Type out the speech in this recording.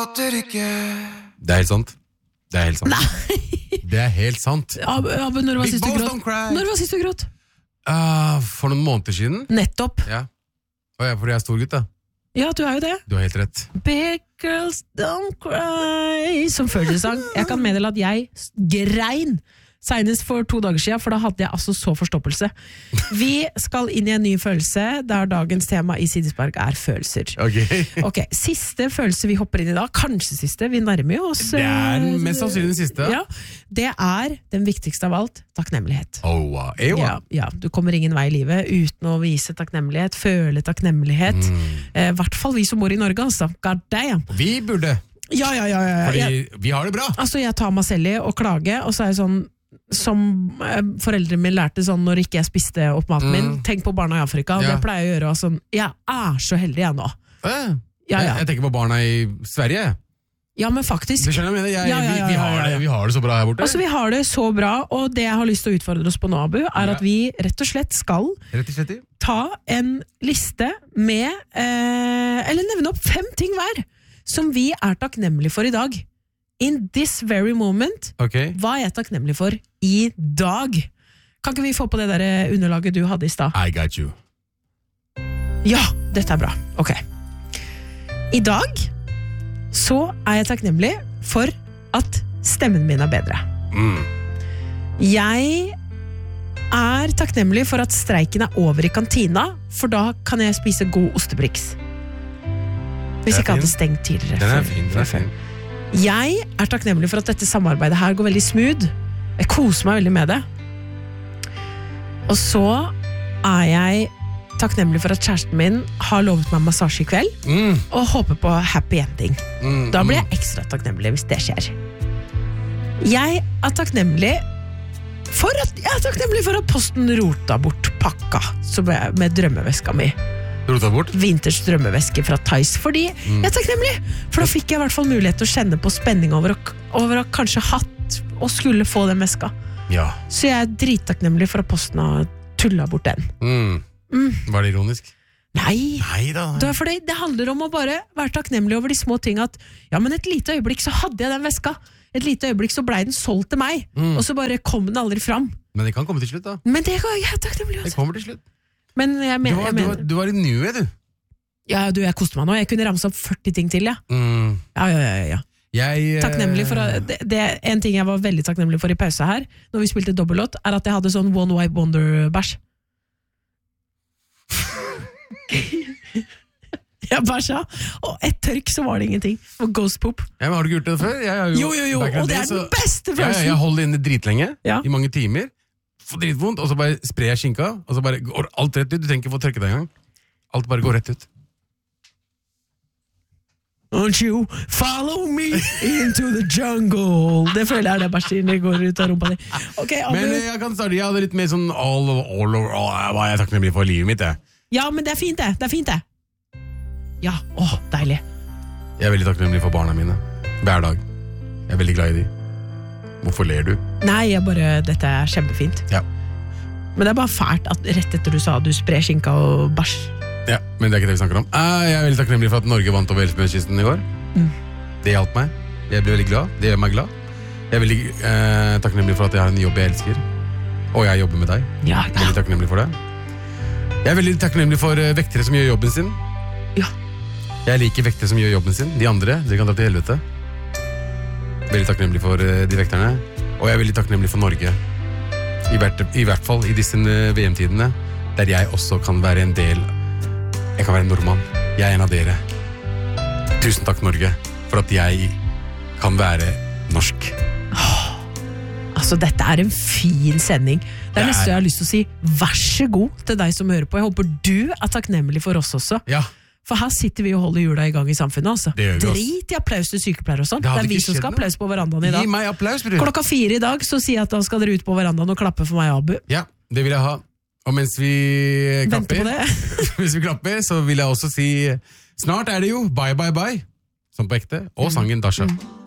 gråter ikke. Det er helt sant. Det er helt sant. Nei. Det er helt sant. Abu, når var Big sist du balls gråt? don't cry. Når var sist du gråt? For noen måneder siden. Nettopp. Ja. Fordi jeg er stor gutt, da. Ja, du er jo det. Du har helt rett. Big girls don't cry. Som følelsessang. Jeg kan meddele at jeg grein senest for 2 dager siden, for da hadde jeg altså så forstoppelse. Vi skal inn i en ny følelse, der dagens tema i Sidespark er følelser. Ok, siste følelse vi hopper inn i da, kanskje siste, vi nærmer jo oss. Det er mest sannsynlig den siste. Ja, det er den viktigste av alt, takknemlighet. Ja, du kommer ingen vei i livet uten å vise takknemlighet, føle takknemlighet. I hvert fall vi som bor i Norge, altså. God damn. Vi burde. Ja. Fordi vi har det bra. Altså, jeg tar meg selv i å klage, og så er jeg sånn, som foreldrene mine lærte sånn når ikke jeg spiste opp maten min, tenk på barna i Afrika, det pleier jeg å gjøre sånn, jeg er så heldig jeg nå. Jeg tenker på barna i Sverige. Ja, men faktisk. Det skjønner jeg mener, vi har det så bra her borte. Altså, vi har det så bra, og det jeg har lyst til å utfordre oss på nå, Abu, er at vi rett og slett skal ta en liste med, eller nevne opp 5 ting hver, som vi er takknemlige for i dag. In this very moment, hva er jeg takknemlig for i dag? Kan ikke vi få på det der underlaget du hadde i sted? I got you. Ja, dette er bra. Ok. I dag så er jeg takknemlig for at stemmen min er bedre. Jeg er takknemlig for at streiken er over i kantina, for da kan jeg spise god ostebriks. Hvis jeg ikke hadde stengt tidligere. Den er fin. Jeg er takknemlig for at dette samarbeidet her går veldig smooth. Jeg koser meg veldig med det. Og så er jeg takknemlig for at kjæresten min har lovet meg massasje i kveld, og håper på happy ending. Da blir jeg ekstra takknemlig hvis det skjer. Jeg er takknemlig for at posten rota bort pakka med drømmeveska mi. Vinters drømmeveske fra Theis, fordi jeg er takknemlig, for da fikk jeg i hvert fall mulighet til å kjenne på spenning over å kanskje hatt og skulle få den veska. Så jeg er drittakknemlig for at posten har tullet bort den. Var det ironisk? Nei da. For det handler om å bare være takknemlig over de små ting, at ja, men et lite øyeblikk så hadde jeg den veska, et lite øyeblikk så ble den solgt til meg, og så bare kom den aldri fram. Men det kan komme til slutt da. Men det er jeg takknemlig også. Det kommer til slutt. Men jeg mener du var i nuet, du. Ja, jeg koste meg nå. Jeg kunne ramse opp 40 ting til, ja. Takknemlig for en ting jeg var veldig takknemlig for i pause her, når vi spilte dobbeltlåt, er at jeg hadde sånn One Wipe Wonder-bæsj. Jeg bæsja, og et tørk så var det ingenting. Og ghost poop. Ja, men har du ikke gjort det før? Jo, og det er den beste følelsen. Jeg holder inne dritlenge, i mange timer, får dritvondt, og så bare sprer jeg skinka, og så bare går alt rett ut. Du trenger ikke få tørke deg en gang. Alt bare går rett ut. Don't you follow me into the jungle. Det føler jeg er det bæsjen det går ut av rumpa di. Men jeg kan starte, jeg hadde litt mer sånn all over, hva er jeg takknemlig for livet mitt, det. Ja, men det er fint det. Ja, deilig. Jeg er veldig takknemlig for barna mine. Hver dag. Jeg er veldig glad i dem. Hvorfor ler du? Nei, dette er kjempefint. Ja. Men det er bare fælt at rett etter du sa du sprer skinka og bæsj. Ja, men det er ikke det vi snakker om. Jeg er veldig takknemlig for at Norge vant over Elfenbenskysten i går. Det hjalp meg. Jeg ble veldig glad. Det gjør meg glad. Jeg er veldig takknemlig for at jeg har en jobb jeg elsker. Og jeg jobber med deg. Ja. Veldig takknemlig for det. Jeg er veldig takknemlig for vektere som gjør jobben sin. Ja. Jeg liker vektere som gjør jobben sin. De andre, dere kan dra til helvete. Veldig takknemlig for de vekterne. Og jeg er veldig takknemlig for Norge. I hvert fall i disse VM-tidene, der jeg også kan være en del. Jeg kan være en nordmann. Jeg er en av dere. Tusen takk, Norge, for at jeg kan være norsk. Altså, dette er en fin sending. Det er nesten jeg har lyst til å si vær så god til deg som hører på. Jeg håper du er takknemlig for oss også. Ja. For her sitter vi og holder jula i gang i samfunnet, altså. Drit i applaus til sykepleiere og sånt. Det er vi som skal ha applaus på verandaen i dag. Gi meg applaus, bror. 4:00 i dag, så sier jeg at da skal dere ut på verandaen og klappe for meg, Abu. Ja, det vil jeg ha. Og mens vi klapper, så vil jeg også si snart er det jo bye bye bye, som på ekte, og sangen Dasha.